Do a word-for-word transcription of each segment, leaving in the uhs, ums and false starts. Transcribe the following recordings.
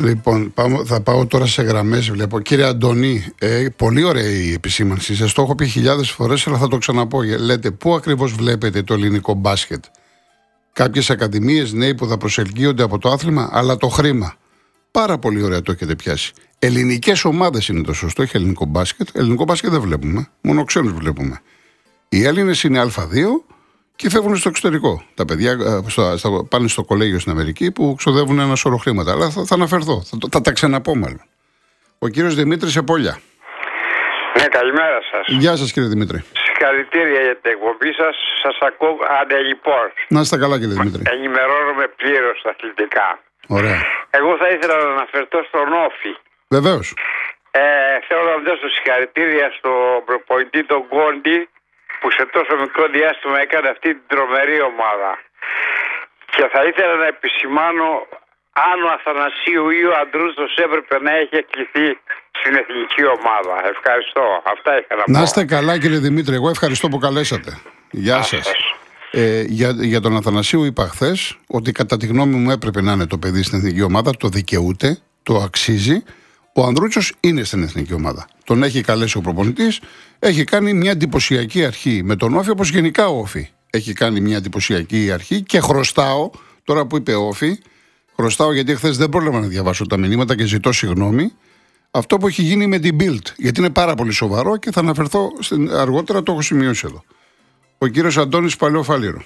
Λοιπόν, πάω, θα πάω τώρα σε γραμμές. Βλέπω. Κύριε Αντώνη, ε, πολύ ωραία η επισήμανση. Σας το έχω πει χιλιάδες φορές, αλλά θα το ξαναπώ. Λέτε, πού ακριβώς βλέπετε το ελληνικό μπάσκετ? Κάποιες ακαδημίες, νέοι που θα προσελκύονται από το άθλημα, αλλά το χρήμα. Πάρα πολύ ωραία το έχετε πιάσει. Ελληνικές ομάδες είναι το σωστό, όχι ελληνικό μπάσκετ. Ελληνικό μπάσκετ δεν βλέπουμε. Μόνο ξένους βλέπουμε. Οι Έλληνες είναι Α δύο και φεύγουν στο εξωτερικό. Τα παιδιά στο, στο, πάνε στο κολέγιο στην Αμερική που ξοδεύουν ένα σωρό χρήματα. Αλλά θα, θα αναφερθώ. Θα, θα τα ξαναπώ μάλλον. Ο κύριος Δημήτρης Επόλια. Ναι, καλημέρα σας. Γεια σας, κύριε Δημήτρη. Συγχαρητήρια για την εκπομπή σας. Σας ακούω ανελιπώς. Να είστε καλά, κύριε Δημήτρη. Ενημερώνομαι πλήρως στα αθλητικά. Ωραία. Εγώ θα ήθελα να αναφερθώ στον Όφη. Βεβαίως. Ε, θέλω να δώσω συγχαρητήρια στον προπονητή τον Κόντι που σε τόσο μικρό διάστημα έκανε αυτή την τρομερή ομάδα. Και θα ήθελα να επισημάνω αν ο Αθανασίου ή ο Αντρούστος έπρεπε να έχει εκκληθεί στην εθνική ομάδα. Ευχαριστώ. Αυτά είχα να πω. Να είστε καλά, κύριε Δημήτρη. Εγώ ευχαριστώ που καλέσατε. Γεια σας. Ε, για, για τον Αθανασίου είπα χθες ότι κατά τη γνώμη μου έπρεπε να είναι το παιδί στην εθνική ομάδα. Το δικαιούται, το αξίζει. Ο Ανδρούτσος είναι στην εθνική ομάδα. Τον έχει καλέσει ο προπονητής. Έχει κάνει μια εντυπωσιακή αρχή με τον Όφη, όπως γενικά ο Όφη έχει κάνει μια εντυπωσιακή αρχή. Και χρωστάω, τώρα που είπε Όφη, χρωστάω γιατί χθες δεν πρόλαβα να διαβάσω τα μηνύματα και ζητώ συγγνώμη. Αυτό που έχει γίνει με την Bild, γιατί είναι πάρα πολύ σοβαρό και θα αναφερθώ αργότερα, το έχω σημειώσει εδώ. Ο κύριος Αντώνης Παλαιοφάλιρο.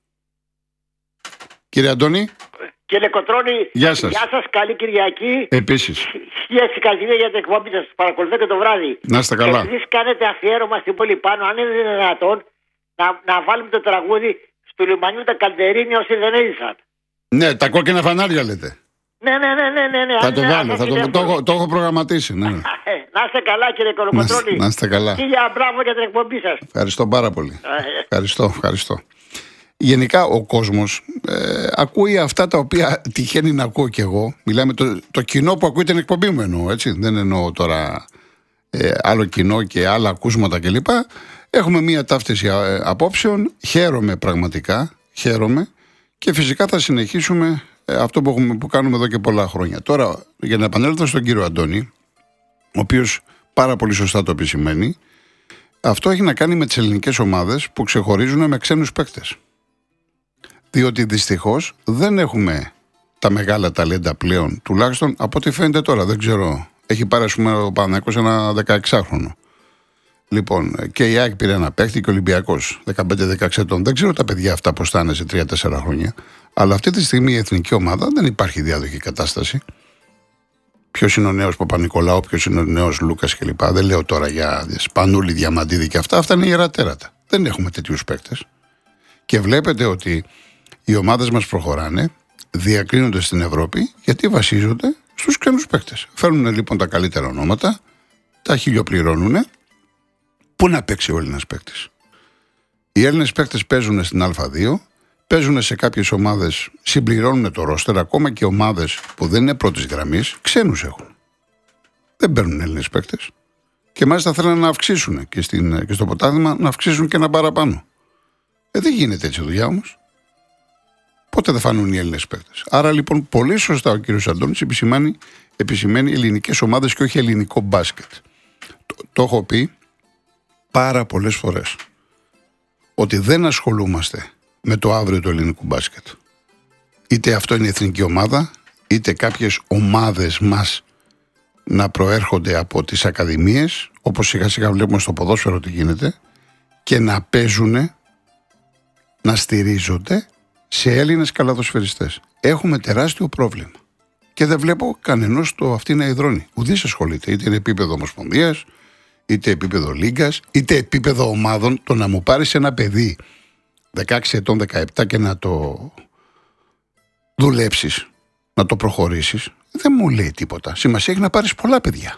Κύριε Αντώνη. Κύριε Κοτρώνη, γεια σας. Γεια σας, καλή Κυριακή. Επίσης. Χίλια συγχαρητήρια για την εκπομπή σας. Παρακολουθώ και το βράδυ. Να είστε καλά. Εσείς κάνετε αφιέρωμα στην πόλη πάνω, αν είναι δυνατόν, να, να βάλουμε το τραγούδι του λιμανιού τα Καλτερίνια όσοι δεν έζησαν. Ναι, τα κόκκινα φανάρια λέτε. Ναι, ναι, ναι, ναι, ναι, ναι. Θα το βάλω, θα το, το, έχω, το έχω προγραμματίσει. Ναι. Να είστε καλά, κύριε Κολοκοτρώνη. Να είστε καλά. Χίλια μπράβο για την εκπομπή σας. Ευχαριστώ πάρα πολύ. Ευχαριστώ, ευχαριστώ. Γενικά ο κόσμος ε, ακούει αυτά τα οποία τυχαίνει να ακούω κι εγώ. Μιλάμε το, το κοινό που ακούει την εκπομπή μου εννοώ, έτσι. Δεν εννοώ τώρα ε, άλλο κοινό και άλλα ακούσματα κλπ. Έχουμε μία ταύτιση ε, απόψεων. Χαίρομαι πραγματικά, χαίρομαι. Και φυσικά θα συνεχίσουμε ε, αυτό που, έχουμε, που κάνουμε εδώ και πολλά χρόνια. Τώρα, για να επανέλθω στον κύριο Αντώνη, ο οποίος πάρα πολύ σωστά το επισημαίνει, αυτό έχει να κάνει με τις ελληνικές ομάδες που ξεχωρίζουν με ξένους παίκτες. Διότι δυστυχώς δεν έχουμε τα μεγάλα ταλέντα πλέον, τουλάχιστον από ό,τι φαίνεται τώρα. Δεν ξέρω. Έχει πάρει, ας πούμε, ο Παναθηναϊκός ένα δεκαεξάχρονο. Λοιπόν, και η ΑΕΚ πήρε ένα παίκτη και ο Ολυμπιακός δεκαπέντε δεκαέξι ετών. Δεν ξέρω τα παιδιά αυτά πώς θα είναι σε τρία τέσσερα χρόνια. Αλλά αυτή τη στιγμή η εθνική ομάδα δεν υπάρχει διάδοχη κατάσταση. Ποιος είναι ο νέος Παπα-Νικολάου, ποιος είναι ο νέος Λούκας κλπ. Δεν λέω τώρα για Σπανούλη, Διαμαντίδη και αυτά. Αυτά είναι ιερατέρατα. Δεν έχουμε τέτοιους παίκτες. Και βλέπετε ότι οι ομάδες μας προχωράνε, διακρίνονται στην Ευρώπη, γιατί βασίζονται στους ξένους παίκτες. Φέρνουν λοιπόν τα καλύτερα ονόματα, τα χιλιοπληρώνουν. Πού να παίξει ο Έλληνας παίκτης? Οι Έλληνες παίκτες παίζουν στην Α δύο, παίζουν σε κάποιες ομάδες, συμπληρώνουν το ρόστερ, ακόμα και ομάδες που δεν είναι πρώτης γραμμής, ξένους έχουν. Δεν παίρνουν Έλληνες παίκτες. Και μάλιστα θέλουν να αυξήσουν και, στην, και στο ποτάμι να αυξήσουν και ένα παραπάνω. Ε, δεν γίνεται έτσι δουλειά όμως. Πότε θα φανούν οι Έλληνες παίκτες? Άρα λοιπόν πολύ σωστά ο κύριος Αντώνης επισημάνει, επισημαίνει ελληνικές ομάδες και όχι ελληνικό μπάσκετ. Το, το έχω πει πάρα πολλές φορές ότι δεν ασχολούμαστε με το αύριο του ελληνικού μπάσκετ. Είτε αυτό είναι η εθνική ομάδα, είτε κάποιες ομάδες μας να προέρχονται από τις ακαδημίες, όπως σιγά σιγά βλέπουμε στο ποδόσφαιρο τι γίνεται, και να παίζουν, να στηρίζονται σε Έλληνες καλαδοσφαιριστές. Έχουμε τεράστιο πρόβλημα. Και δεν βλέπω κανενός το αυτή να ιδρώνει. Ουδής ασχολείται. Είτε είναι επίπεδο ομοσπονδίας, είτε επίπεδο λίγκας, είτε επίπεδο ομάδων. Το να μου πάρεις ένα παιδί δεκαέξι ετών, δεκαεπτά και να το δουλέψεις, να το προχωρήσεις, δεν μου λέει τίποτα. Σημασία έχει να πάρεις πολλά παιδιά.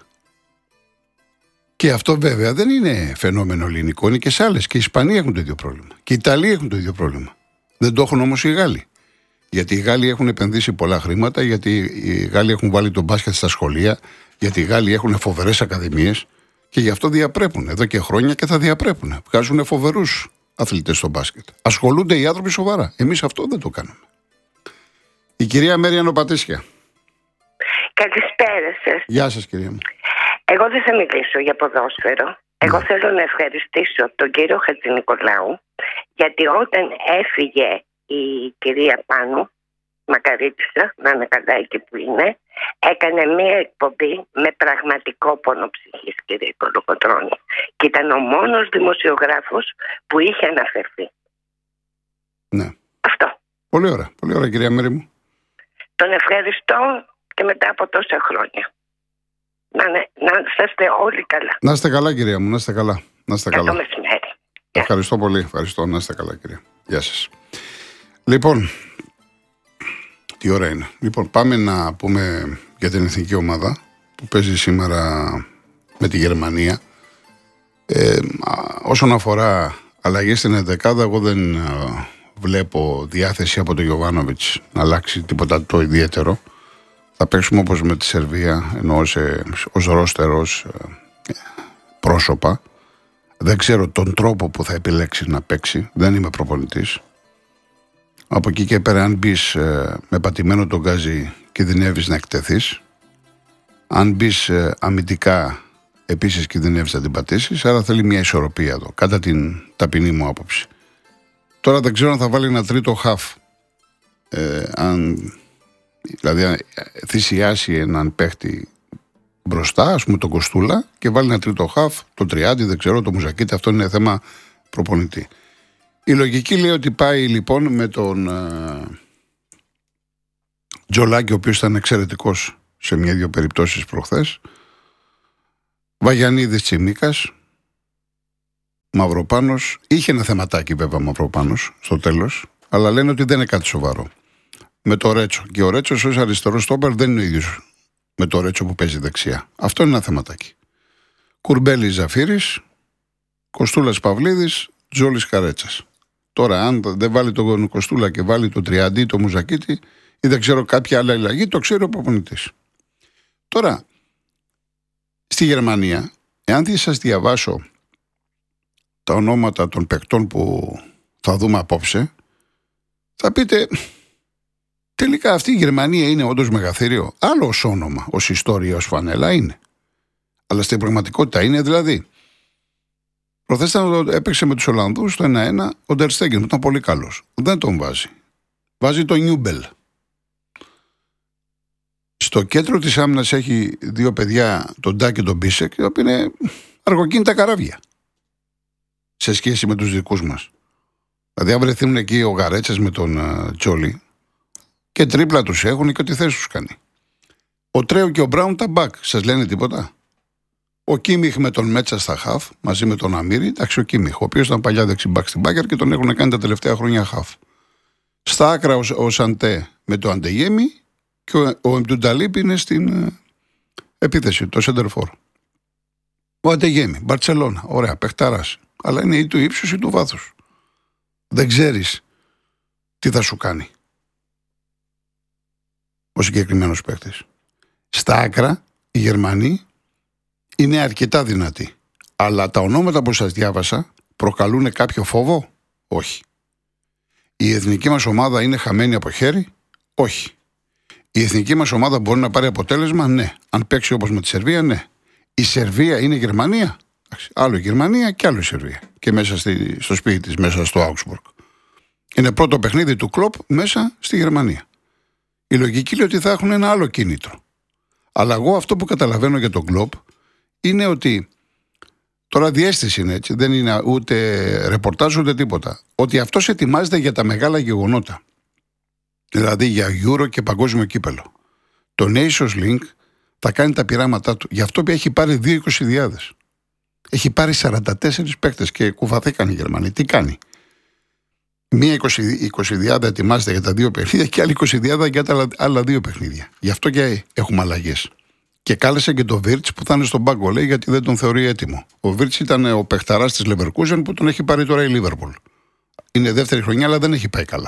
Και αυτό βέβαια δεν είναι φαινόμενο ελληνικό, είναι και σε άλλες. Και οι Ισπανοί έχουν το ίδιο πρόβλημα. Και οι Ιταλοί έχουν το ίδιο πρόβλημα. Δεν το έχουν όμως οι Γάλλοι. Γιατί οι Γάλλοι έχουν επενδύσει πολλά χρήματα, γιατί οι Γάλλοι έχουν βάλει τον μπάσκετ στα σχολεία, γιατί οι Γάλλοι έχουν φοβερές ακαδημίες και γι' αυτό διαπρέπουν εδώ και χρόνια και θα διαπρέπουν. Βγάζουν φοβερούς αθλητές στο μπάσκετ. Ασχολούνται οι άνθρωποι σοβαρά. Εμείς αυτό δεν το κάνουμε. Η κυρία Μέρια Νοπατήσια. Καλησπέρα σας. Γεια σας, κυρία μου. Εγώ δεν θα μιλήσω για ποδόσφαιρο. Εγώ Ναι. θέλω να ευχαριστήσω τον κύριο Χατζηνικολάου, γιατί όταν έφυγε η κυρία Πάνου, μακαρίτησα, να είναι καλά εκεί που είναι, έκανε μία εκπομπή με πραγματικό πόνο ψυχής, κύριε Κολοκοτρώνη. Και ήταν ο μόνος δημοσιογράφος που είχε αναφερθεί. Ναι. Αυτό. Πολύ ωραία. Πολύ ωραία, κυρία Μέρη μου. Τον ευχαριστώ και μετά από τόσα χρόνια. Να, ναι, να είστε όλοι καλά. Να είστε καλά, κυρία μου. Να είστε καλά. Να είστε Καλό καλά. μεσημέρι. Ευχαριστώ πολύ. Ευχαριστώ. Να είστε καλά, κυρία. Γεια σας. Λοιπόν, τι ώρα είναι. Λοιπόν, πάμε να πούμε για την εθνική ομάδα που παίζει σήμερα με τη Γερμανία. Ε, όσον αφορά αλλαγές στην ενδεκάδα, εγώ δεν α, βλέπω διάθεση από τον Γιοβάνοβιτς να αλλάξει τίποτα το ιδιαίτερο. Θα παίξουμε όπως με τη Σερβία, ενώ σε, ως ρόστερος πρόσωπα. Δεν ξέρω τον τρόπο που θα επιλέξει να παίξει. Δεν είμαι προπονητής. Από εκεί και πέρα, αν μπεις ε, με πατημένο τον γκάζι, κινδυνεύεις να εκτεθείς. Αν μπεις ε, αμυντικά, επίσης κινδυνεύεις να την πατήσεις. Άρα θέλει μια ισορροπία εδώ, κατά την ταπεινή μου άποψη. Τώρα δεν ξέρω αν θα βάλει ένα τρίτο χαφ. Ε, αν, δηλαδή, θυσιάσει έναν παίχτη μπροστά, ας πούμε τον Κοστούλα, και βάλει ένα τρίτο χαφ, το Τριάντι, δεν ξέρω, το Μουζακίτη. Αυτό είναι θέμα προπονητή. Η λογική λέει ότι πάει λοιπόν με τον ε, Τζολάκη, ο οποίος ήταν εξαιρετικός σε μια-δυο περιπτώσεις προχθές. Βαγιανίδης, Τσιμίκας, Μαυροπάνος. Είχε ένα θεματάκι βέβαια Μαυροπάνος στο τέλος, αλλά λένε ότι δεν είναι κάτι σοβαρό. Με το Ρέτσο. Και ο Ρέτσος ως αριστερός στόπερ δεν είναι ο ίδιος με το Ρέτσο που παίζει δεξιά. Αυτό είναι ένα θεματάκι. Κουρμπέλης Ζαφύρης, Κοστούλας Παυλίδης, Τζόλης Καρέτσας. Τώρα, αν δεν βάλει τον Κοστούλα και βάλει το Τριαντή, το Μουζακίτη, ή δεν ξέρω κάποια άλλη αλλαγή, το ξέρει ο προπονητής. Τώρα, στη Γερμανία, εάν δεν σας διαβάσω τα ονόματα των παικτών που θα δούμε απόψε, θα πείτε, τελικά αυτή η Γερμανία είναι όντως μεγαθύριο. Άλλο ως όνομα, ως ιστορία, ως φανέλα είναι. Αλλά στην πραγματικότητα είναι δηλαδή. Προχθές έπαιξε με τους Ολλανδούς το ένα ένα ο Ντερ Στέγκεν που ήταν πολύ καλός. Δεν τον βάζει. Βάζει τον Νιούμπελ. Στο κέντρο της άμυνας έχει δύο παιδιά, τον Ντά και τον Μπίσεκ, οι οποίοι είναι αργοκίνητα καράβια σε σχέση με τους δικούς μας. Δηλαδή, αν βρεθούν εκεί ο Γαρέτσας με τον uh, Τζόλι, και τρίπλα τους έχουν και ό,τι θέση τους κάνει. Ο Τρέο και ο Μπράουν τα μπακ. Σας λένε τίποτα? Ο Κίμιχ με τον Μέτσα στα χαφ, μαζί με τον Αμύρη. Εντάξει, ο Κίμιχ, ο οποίος ήταν παλιά δεξιμπακ στην Μπάκερ και τον έχουν κάνει τα τελευταία χρόνια χαφ. Στα άκρα ο, ο Σαντέ με το Αντεγέμι και ο, ο Εμπτουνταλίπ είναι στην ε, επίθεση, το σέντερφορ. Ο Αντεγέμι, Μπαρτσελώνα, ωραία, παιχταράς. Αλλά είναι ή του ύψους ή του βάθους. Δεν ξέρεις τι θα σου κάνει ο συγκεκριμένος παίκτης. Στα άκρα οι Γερμανοί είναι αρκετά δυνατοί. Αλλά τα ονόματα που σας διάβασα προκαλούν κάποιο φόβο? Όχι. Η εθνική μας ομάδα είναι χαμένη από χέρι? Όχι. Η εθνική μας ομάδα μπορεί να πάρει αποτέλεσμα? Ναι. Αν παίξει όπως με τη Σερβία? Ναι. Η Σερβία είναι η Γερμανία? Άλλο η Γερμανία και άλλο η Σερβία. Και μέσα στη, στο σπίτι της, μέσα στο Augsburg. Είναι πρώτο παιχνίδι του Κλοπ μέσα στη Γερμανία. Η λογική λέει ότι θα έχουν ένα άλλο κίνητρο. Αλλά εγώ αυτό που καταλαβαίνω για τον Κλοπ είναι ότι, τώρα διαίσθηση είναι έτσι, δεν είναι ούτε ρεπορτάζ ούτε τίποτα, ότι αυτός ετοιμάζεται για τα μεγάλα γεγονότα. Δηλαδή για Euro και παγκόσμιο κύπελο. Το Nations Link θα κάνει τα πειράματά του. Γι' αυτό έχει πάρει δύο είκοσι χιλιάδες. Έχει πάρει σαράντα τέσσερις παίκτες και κουβαθήκαν οι Γερμανοί. Τι κάνει? Μία είκοσι χιλιάδες ετοιμάζεται για τα δύο παιχνίδια και άλλη είκοσι χιλιάδες για τα άλλα δύο παιχνίδια. Γι' αυτό και έχουμε αλλαγές. Και κάλεσε και τον Βίρτς που θα είναι στον πάγκο, λέει, γιατί δεν τον θεωρεί έτοιμο. Ο Βίρτς ήταν ο παιχταράς της Leverkusen που τον έχει πάρει τώρα η Liverpool. Είναι δεύτερη χρονιά, αλλά δεν έχει πάει καλά.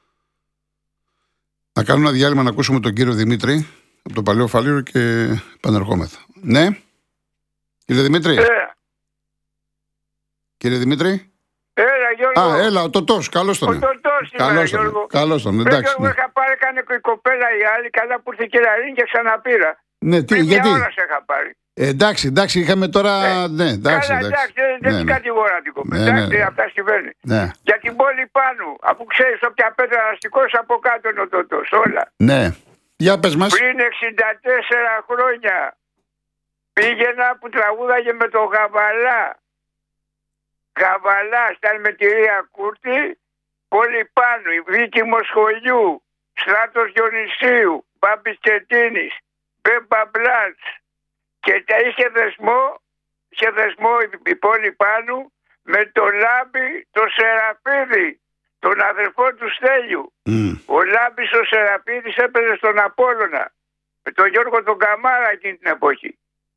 Να κάνουμε ένα διάλειμμα να ακούσουμε τον κύριο Δημήτρη από το Παλαιό Φάληρο και επανερχόμεθα. Ναι, κύριε Δημήτρη. Ε. Κύριε Δημήτρη. Έλα, Γιώργο. Α, έλα, ο Τωτός, καλώς τον. Ο Τωτός, σήμερα, Γιώργο. Καλώς τον, εντάξει. Εγώ είχα πάρει, έκανε η κοπέλα η άλλη, καλά που ήρθε και η και ξαναπήρα. Ναι, τι, Πριν γιατί. μια ώρα σε είχα πάρει. Ε, εντάξει, εντάξει, είχαμε τώρα. Ναι, ναι εντάξει. Καλά, εντάξει, δεν ναι, την ναι. κατηγορά την κοπέλα. Ναι, ναι, Εντάξει, ναι. αυτά συμβαίνει. Ναι. Για την πόλη πάνω, αφού ξέρει όποια πέτρα να σηκώσει από κάτω είναι ο τότος, όλα. Ναι. Για πες μας. Πριν εξήντα τέσσερα χρόνια πήγαινα που τραγούδαγε με τον Γαβαλά. Γαβαλά στα Αλμετηρία Κούρτη, πόλη πάνω, η Βίκη Μοσχολιού, Στράτος Διονυσίου, Μπάμπης Κετίνης, Μπέμπα Μπλάτς. Και τα είχε δεσμό, είχε δεσμό η πόλη πάνω με το Λάμπη το Σεραφίδη, τον αδερφό του Στέλιου. Mm. Ο Λάμπης ο Σεραφίδης έπαιζε στον Απόλλωνα με τον Γιώργο τον Καμάρα εκείνη την εποχή.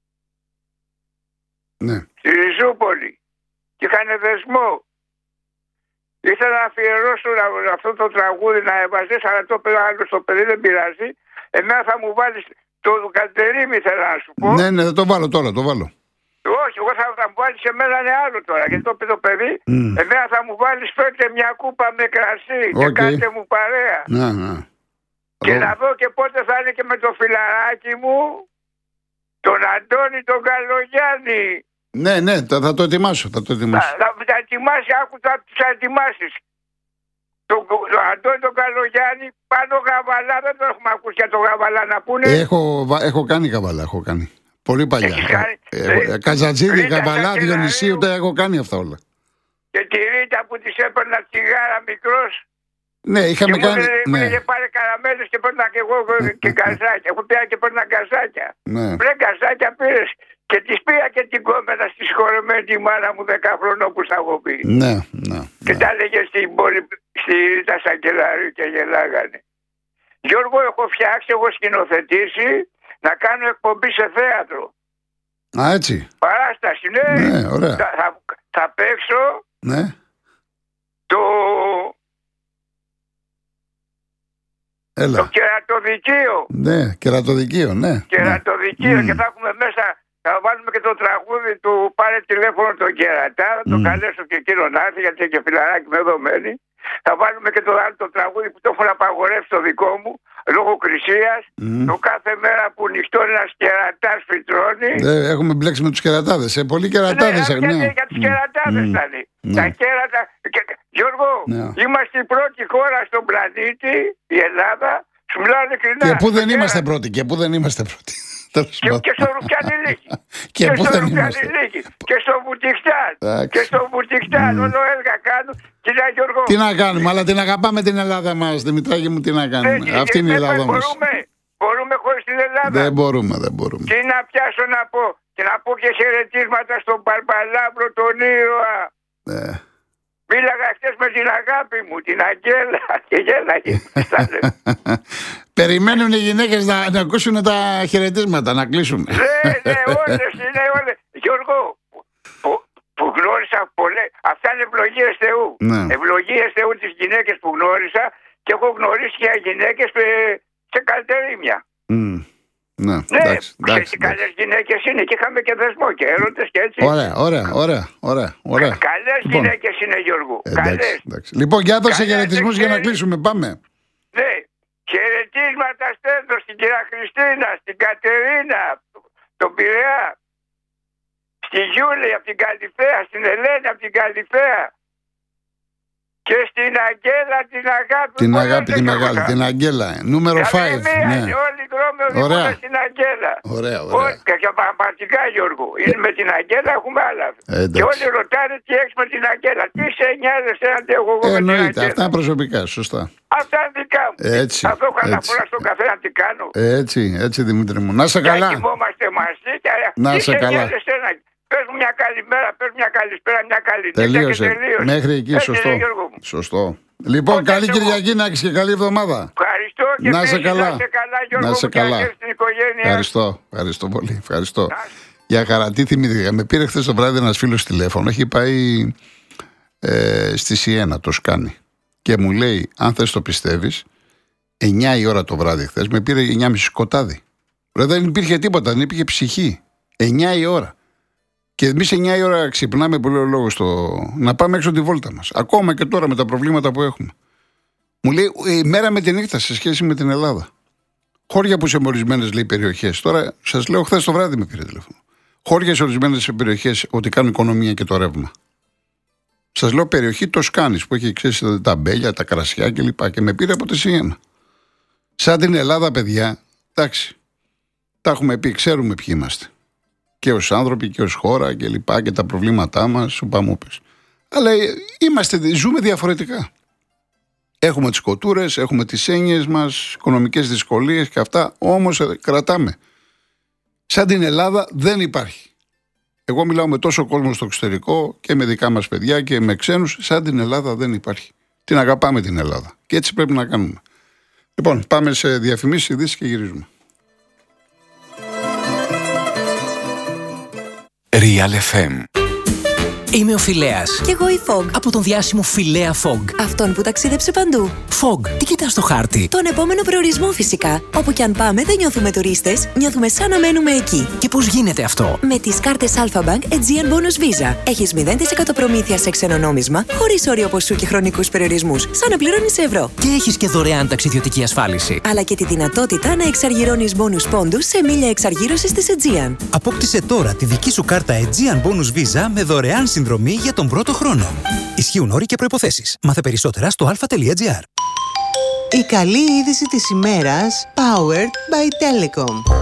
Ναι. Στη Ριζούπολη. Και είχαν δεσμό. Ήθελα να αφιερώσω αυτό το τραγούδι να έβαζες, αλλά το παιδί άλλο στο παιδί δεν πειράζει. Εμένα θα μου βάλεις το Καλτερίμι, ήθελα να σου πω. Ναι, ναι, θα το βάλω τώρα, το βάλω. Όχι, εγώ θα, θα μου βάλεις εμένα είναι άλλο τώρα. Γιατί το πει το παιδί, Mm. εμένα θα μου βάλεις φέρτε μια κούπα με κρασί και Okay. κάντε μου παρέα. Ναι, ναι. Και Ρο- να δω και πότε θα είναι και με το φιλαράκι μου τον Αντώνη τον Καλογιάννη. Ναι, ναι, θα, θα το ετοιμάσω, θα το ετοιμάσω. Θα, θα, θα ετοιμάσει, άκου θα τους ετοιμάσεις. Τον το Αντώνη τον Καλογιάννη πάνω Γαβαλά, δεν το έχουμε ακούσει για τον Γαβαλά να πούνε. Έχω, βα- έχω κάνει καβαλά, έχω κάνει. Πολύ παλιά. Έχεις κάνει. Ε, Ε, ε, Καζατζίδη, Ρίτα καβαλά, Σακελαρίου. Διονυσίου, τα έχω κάνει αυτά όλα. Και τη Ρίτα που της έπαιρνα τσιγάρα μικρός. Ναι, είχαμε Και μου κάνει. έλεγε, Ναι, είχε πάρει καραμέλες και παίρνα και εγώ και γκαζάκια. Εγώ πήρα και παίρνα γκαζάκια. ναι. Βρε γκαζάκια πήρες. Και της πήρα και την κόμενα στη συγχωρεμένη τη μάνα μου δέκα χρονών που στα έχω πει. Ναι, ναι. Και ναι. τα έλεγε στην πόλη, στη Ρίτα Σακελαρίου και γελάγανε. Γιώργο, έχω φτιάξει, έχω σκηνοθετήσει να κάνω εκπομπή σε θέατρο. Α, έτσι. Παράσταση, ναι. Ναι, ωραία. Θα, θα, θα παίξω Ναι. το, το Έλα. κερατοδικείο. Ναι, κερατοδικείο, ναι. ναι. Κερατοδικείο Μμ. και θα έχουμε μέσα, θα βάλουμε και το τραγούδι του πάρε τηλέφωνο τον κερατά, θα το Μμ. καλέσω και εκείνο να έρθει γιατί έχει και φιλαράκι με δομένη. Θα βάλουμε και το άλλο το τραγούδι που το έχουν απαγορεύσει το δικό μου, λόγω κρυσίας. Μμ. Το κάθε μέρα που νυχτώνει ένας κερατάς φυτρώνει. Ε, έχουμε μπλέξει με τους κερατάδες. Ε, πολλοί κερατάδες. Ναι, Ναι, για, για τους κερατάδες Μμ. θα είναι. Ναι. Τα κέρατα. Και, Γιώργο, Ναι. είμαστε η πρώτη χώρα στον πλανήτη, η Ελλάδα. Σου μιλάω ειλικρινά. Και πού δεν στο είμαστε κέρατο. πρώτοι, και πού δεν είμαστε πρώτοι. Τέλος Και, πάντων. και στο Ρουφιανιλίκη. Και πού στο δεν είμαστε. Ρουφιανιλίκη. Και στο Βουτιχτάν. Εντάξει. Και στο Βουτιχτάν. Μμ. Όλο έργα κάνουν. Κοίτα Γιώργο. Τι να κάνουμε, αλλά την αγαπάμε την Ελλάδα μας, Δημητράκη μου, τι να κάνουμε. δεν- Αυτή είναι η δεν Ελλάδα μας. Μπορούμε, μπορούμε χωρίς την Ελλάδα. Δεν μπορούμε, δεν μπορούμε. Τι να πιάσω να πω. Και να πω και χαιρετίσματα στον Παρπαλάμπρο τον ήρωα. Ε, Μίλαγα χθες με την αγάπη μου, την Αγγέλα. Και γέλαγε. Περιμένουν οι γυναίκες να, να ακούσουν τα χαιρετίσματα, να κλείσουμε. Ναι, ναι, όλες είναι όλες. Γιώργο, που, που γνώρισα πολλές, αυτά είναι ευλογίες Θεού. Ναι. Ευλογίες Θεού τις γυναίκες που γνώρισα και έχω γνωρίσει και γυναίκες ε, σε καλτερίμια. Μμ. Ναι, Ναι, εντάξει, ξέρεις εντάξει, τι καλές γυναίκες είναι και είχαμε και δεσμό και έρωτες και έτσι. Ωραία, ωραία, ωραία, ωραία, ωραία. Καλές Λοιπόν. γυναίκες είναι Γιώργο. Εντάξει, Καλές. εντάξει. Λοιπόν, για δώσε Καλές, χαιρετισμούς για να ξέρεις. κλείσουμε. Πάμε. Ναι, χαιρετίσματα στέλνω στην κυρία Χριστίνα, στην Κατερίνα, τον Πειραιά, στη Γιούλη από την Καλυφαία, στην Ελένη από την Καλυφαία και στην Αγγέλα την αγάπη. Την Πολλά αγάπη, δεν την ξέρω μεγάλη, καλά. την Αγγέλα. ε, Νούμερο Καλή πέντε. μία, Ναι. είναι όλοι οι δρόμοι οδηγούν Ωραία. στην Αγγέλα. Ωραία, Ό, ωραία. Και για πραγματικά Γιώργο, είναι με την Αγγέλα έχουμε άλλα. Ε, εντάξει. Και όλοι ρωτάνε τι έχεις με την Αγγέλα. Τι σε νοιάζεσαι αν έχω εγώ Ε, με την εννοείται, Αγγέλα. αυτά προσωπικά, σωστά. Αυτά είναι δικά μου. Έτσι, Θα το έχω έτσι. αναφορά στον καθένα τι κάνω. Έτσι, έτσι Δημήτρη μου. Να είσαι Και καλά. κοιμόμαστε μαζί και Να τι είσαι σε καλά. νοιάζει εσένα. Πες μου μια καλημέρα, πες μου μια καλησπέρα, μια καλή νύχτα και Τελείωσε. τελείωσε. Μέχρι εκεί, Έτσι σωστό. είναι, Γιώργο μου. Σωστό. Λοιπόν, Όταν καλή εγώ- Κυριακή να έχεις και καλή εβδομάδα. Ευχαριστώ και Να είσαι επίσης καλά. να είσαι καλά Γιώργο Να είσαι μου και καλά. να έχεις την οικογένεια. Ευχαριστώ, ευχαριστώ πολύ. Ευχαριστώ. Να είσαι. Για χαρά, τι θυμήθηκα. Με πήρε χθε το βράδυ ένα φίλο τηλέφωνο. Έχει πάει ε, στη Σιένα, το σκάνει. Και μου λέει, αν θες το πιστεύεις, εννιά η ώρα το βράδυ χθε, με πήρε εννιά και μισή σκοτάδι. Ρε, δεν υπήρχε τίποτα, δεν υπήρχε ψυχή. εννιά η ώρα. Και εμεί εννιά η ώρα ξυπνάμε, που λέω λόγο στο. Να πάμε έξω τη βόλτα μας. Ακόμα και τώρα με τα προβλήματα που έχουμε. Μου λέει η μέρα με τη νύχτα σε σχέση με την Ελλάδα. Χώρια που σε ορισμένες λέει περιοχές. Τώρα σας λέω, χθες το βράδυ με πήρε τηλέφωνο. Χώρια σε ορισμένες περιοχές ότι κάνουν οικονομία και το ρεύμα. Σας λέω περιοχή Τοσκάνης που έχει ξέρει τα μπέλια, τα κρασιά κλπ. Και, και με πήρε από τη Σιένα. Σαν την Ελλάδα, παιδιά, εντάξει. Τα έχουμε πει, ξέρουμε ποιοι είμαστε. Και ως άνθρωποι και ως χώρα και λοιπά και τα προβλήματά μας, σου πάμε πες. Αλλά είμαστε, ζούμε διαφορετικά. Έχουμε τις κοτούρες, έχουμε τις έννοιες μας, οικονομικές δυσκολίες και αυτά, όμως κρατάμε. Σαν την Ελλάδα δεν υπάρχει. Εγώ μιλάω με τόσο κόσμο στο εξωτερικό και με δικά μας παιδιά και με ξένους, σαν την Ελλάδα δεν υπάρχει. Την αγαπάμε την Ελλάδα και έτσι πρέπει να κάνουμε. Λοιπόν, πάμε σε διαφημίσεις, ειδήσεις και γυρίζουμε. Real εφ εμ. Είμαι ο Φιλέας. Κι εγώ η Fog. Από τον διάσημο Φιλέα Fog. Αυτόν που ταξίδεψε παντού. Fog, τι κοιτάς στο χάρτη? Τον επόμενο προορισμό φυσικά. Όπου κι αν πάμε δεν νιώθουμε τουρίστες, νιώθουμε σαν να μένουμε εκεί. Και πώς γίνεται αυτό? Με τις κάρτες Alpha Bank Aegean Bonus Visa. Έχεις μηδέν τοις εκατό προμήθεια σε ξένο νόμισμα, χωρίς όριο ποσού και χρονικούς περιορισμούς, σαν να πληρώνεις ευρώ. Και έχεις και δωρεάν ταξιδιωτική ασφάλιση. Αλλά και τη δυνατότητα να εξαργυρώνεις bonus πόντους σε μίλια εξαργύρωσης της Aegean. Απόκτησε τώρα τη δική σου κάρτα Aegean Bonus Visa με δωρεάν συνδρομή για τον πρώτο χρόνο. Ισχύουν όροι και προϋποθέσεις. Μάθε περισσότερα στο αλφα τελεία τζι άρ. Η καλή είδηση της ημέρας, powered by Telecom.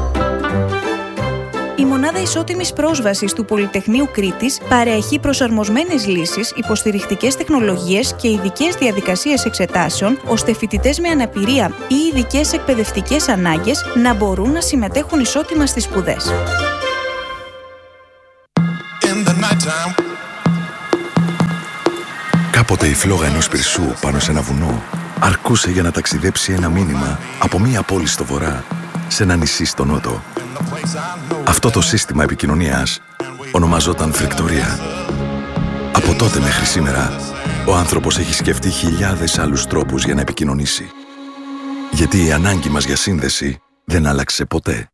Η Μονάδα Ισότιμης Πρόσβασης του Πολυτεχνείου Κρήτης παρέχει προσαρμοσμένες λύσεις, υποστηρικτικές τεχνολογίες και ειδικές διαδικασίες εξετάσεων, ώστε φοιτητές με αναπηρία ή ειδικές εκπαιδευτικές ανάγκες να μπορούν να συμμετέχουν ισότιμα στις σπουδές. Κάποτε η φλόγα ενός πυρσού πάνω σε ένα βουνό αρκούσε για να ταξιδέψει ένα μήνυμα από μία πόλη στο βορρά σε ένα νησί στο νότο. Αυτό το σύστημα επικοινωνίας ονομαζόταν φρικτορία. Από τότε μέχρι σήμερα, ο άνθρωπος έχει σκεφτεί χιλιάδες άλλους τρόπους για να επικοινωνήσει. Γιατί η ανάγκη μας για σύνδεση δεν άλλαξε ποτέ.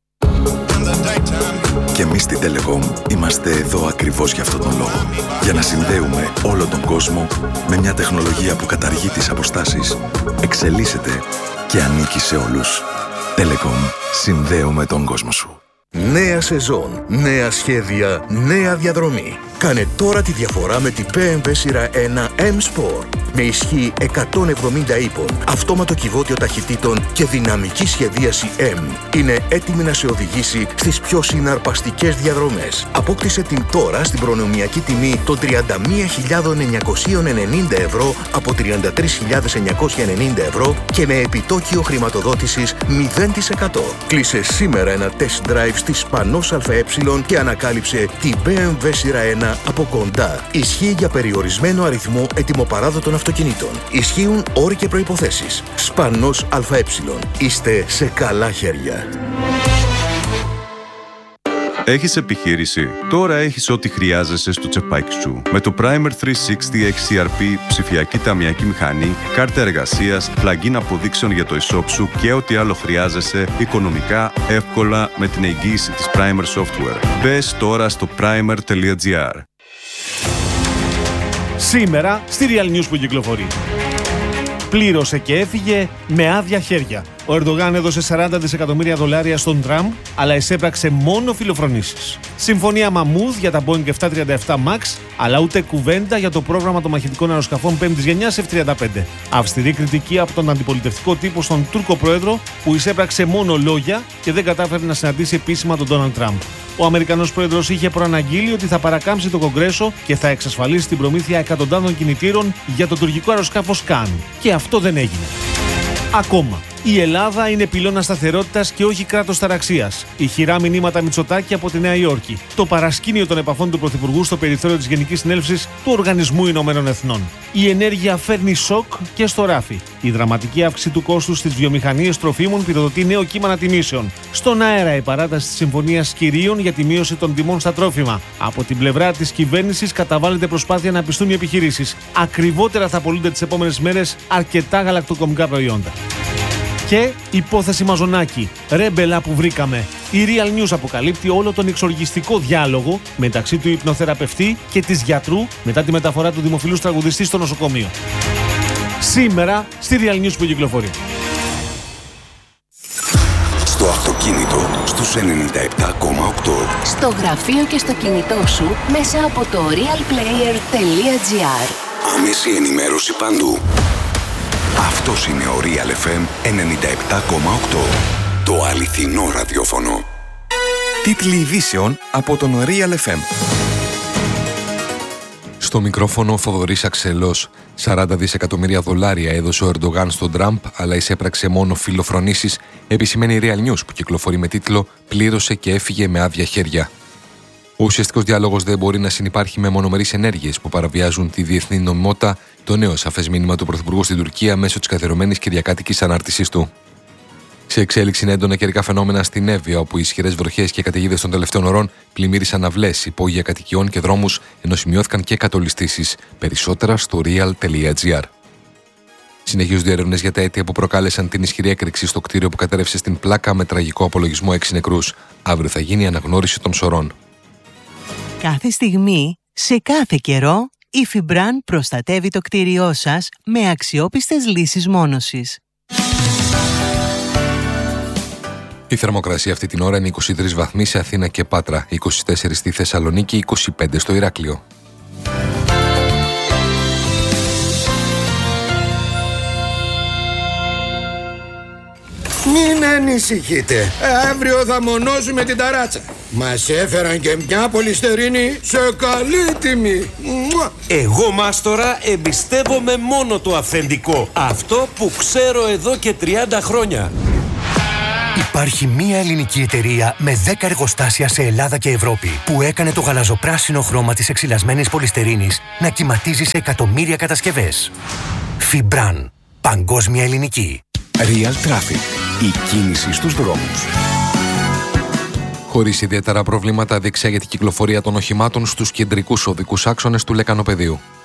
Και εμείς στην Telecom είμαστε εδώ ακριβώς για αυτόν τον λόγο. Για να συνδέουμε όλο τον κόσμο με μια τεχνολογία που καταργεί τις αποστάσεις, εξελίσσεται και ανήκει σε όλους. Telecom. Συνδέουμε τον κόσμο σου. Νέα σεζόν, νέα σχέδια, νέα διαδρομή. Κάνε τώρα τη διαφορά με την μπι εμ ντάμπλιου σειρά ένα M-Sport. Με ισχύ εκατόν εβδομήντα ύπων, αυτόματο κυβότιο ταχυτήτων και δυναμική σχεδίαση M. Είναι έτοιμη να σε οδηγήσει στις πιο συναρπαστικές διαδρομές. Απόκτησε την τώρα στην προνομιακή τιμή των τριάντα μία χιλιάδες εννιακόσια ενενήντα ευρώ από τριάντα τρεις χιλιάδες εννιακόσια ενενήντα ευρώ και με επιτόκιο χρηματοδότησης μηδέν τοις εκατό. Κλείσε σήμερα ένα test drive στη Σπανός ΑΕ και ανακάλυψε την μπι εμ ντάμπλιου σειρά ένα από κοντά. Ισχύει για περιορισμένο αριθμό ετοιμοπαράδοτων αυτοκινήτων. Ισχύουν όροι και προϋποθέσεις. Σπανός ΑΕ. Είστε σε καλά χέρια. Έχεις επιχείρηση? Τώρα έχεις ό,τι χρειάζεσαι στο τσεπάκι σου. Με το Primer τριακόσια εξήντα εξ σι αρ πι, ψηφιακή ταμιακή μηχανή, κάρτα εργασίας, plugin αποδείξεων για το e-shop σου και ό,τι άλλο χρειάζεσαι οικονομικά, εύκολα με την εγγύηση της Primer Software. Μπες τώρα στο primer τελεία τζι άρ. Σήμερα στη Real News που κυκλοφορεί. Πλήρωσε και έφυγε με άδεια χέρια. Ο Ερντογάν έδωσε σαράντα δισεκατομμύρια δολάρια στον Τραμπ, αλλά εισέπραξε μόνο φιλοφρονήσεις. Συμφωνία μαμούθ για τα Boeing επτακόσια τριάντα επτά Max, αλλά ούτε κουβέντα για το πρόγραμμα των μαχητικών αεροσκαφών πέμπτης γενιάς εφ τριάντα πέντε. Αυστηρή κριτική από τον αντιπολιτευτικό τύπο στον Τούρκο πρόεδρο, που εισέπραξε μόνο λόγια και δεν κατάφερε να συναντήσει επίσημα τον Ντόναλντ Τραμπ. Ο Αμερικανός πρόεδρος είχε προαναγγείλει ότι θα παρακάμψει το Κογκρέσο και θα εξασφαλίσει την προμήθεια εκατοντάδων κινητήρων για το τουρκικό αεροσκάφος Καν. Και αυτό δεν έγινε. Ακόμα. Η Ελλάδα είναι πυλώνα σταθερότητας και όχι κράτος ταραξίας. Ηχηρά μηνύματα Μητσοτάκη από τη Νέα Υόρκη. Το παρασκήνιο των επαφών του Πρωθυπουργού στο περιθώριο της Γενικής Συνέλευσης του Οργανισμού Ηνωμένων Εθνών. Η ενέργεια φέρνει σοκ και στο ράφι. Η δραματική αύξηση του κόστους στις βιομηχανίες τροφίμων πυροδοτεί νέο κύμα ανατιμήσεων. Στον αέρα η παράταση της συμφωνίας κυρίων για τη μείωση των τιμών στα τρόφιμα. Από την πλευρά της κυβέρνησης καταβάλλεται προσπάθεια να πιστούν οι επιχειρήσεις. Ακριβότερα θα πωλούνται τις επόμενες μέρες αρκετά γαλακτοκομικά προϊόντα. Και υπόθεση Μαζονάκη, ρέμπελα που βρήκαμε. Η Real News αποκαλύπτει όλο τον εξοργιστικό διάλογο μεταξύ του υπνοθεραπευτή και της γιατρού μετά τη μεταφορά του δημοφιλούς τραγουδιστή στο νοσοκομείο. σήμερα στη Real News που κυκλοφορεί. Στο αυτοκίνητο στους ενενήντα επτά κόμμα οκτώ. Στο γραφείο και στο κινητό σου μέσα από το realplayer.gr. Άμεση ενημέρωση παντού. Αυτός είναι ο Real εφ εμ ενενήντα επτά κόμμα οκτώ. Το αληθινό ραδιόφωνο. Τίτλοι ειδήσεων από τον Real εφ εμ. Στο μικρόφωνο ο Θοδωρής Αξελός. σαράντα δισεκατομμύρια δολάρια έδωσε ο Ερντογάν στον Τραμπ, αλλά εισέπραξε μόνο φιλοφρονήσεις, επισημαίνει η Real News που κυκλοφορεί με τίτλο «Πλήρωσε και έφυγε με άδεια χέρια». Ο ουσιαστικός διάλογος δεν μπορεί να συνυπάρχει με μονομερείς ενέργειες που παραβιάζουν τη διεθνή νομιμότητα, το νέο σαφές μήνυμα του Πρωθυπουργού στην Τουρκία μέσω της καθιερωμένης κυριακάτικης ανάρτησής του. Σε εξέλιξη είναι έντονα καιρικά φαινόμενα στην Εύβοια, όπου οι ισχυρές βροχές και καταιγίδες των τελευταίων ωρών πλημμύρισαν αυλές, υπόγεια κατοικιών και δρόμους, ενώ σημειώθηκαν και κατολιστήσεις. Περισσότερα στο real.gr. Συνεχίζονται οι έρευνες για τα αίτια που προκάλεσαν την ισχυρή έκρηξη στο κτίριο που κατέρευσε στην Πλάκα με τραγικό απολογισμό έξι νεκρούς. Αύριο θα γίνει η αναγνώριση των ψωρών. Κάθε στιγμή, σε κάθε καιρό, η Φιμπραν προστατεύει το κτίριό σας με αξιόπιστες λύσεις μόνωσης. Η θερμοκρασία αυτή την ώρα είναι είκοσι τρεις βαθμοί σε Αθήνα και Πάτρα, είκοσι τέσσερα στη Θεσσαλονίκη, είκοσι πέντε στο Ηράκλειο. Μην ανησυχείτε, αύριο θα μονώσουμε την ταράτσα. Μας έφεραν και μια πολυστερίνη σε καλή τιμή. Εγώ, μάστορα, εμπιστεύομαι μόνο το αυθεντικό. Αυτό που ξέρω εδώ και τριάντα χρόνια. Υπάρχει μία ελληνική εταιρεία με δέκα εργοστάσια σε Ελλάδα και Ευρώπη που έκανε το γαλαζοπράσινο χρώμα της εξυλασμένης πολυστερίνης να κυματίζει σε εκατομμύρια κατασκευές. Φιμπραν. Παγκόσμια ελληνική. Real Traffic. Η κίνηση στους δρόμους. Χωρίς ιδιαίτερα προβλήματα διεξάγεται η κυκλοφορία των οχημάτων στους κεντρικούς οδικούς άξονες του Λεκανοπεδίου.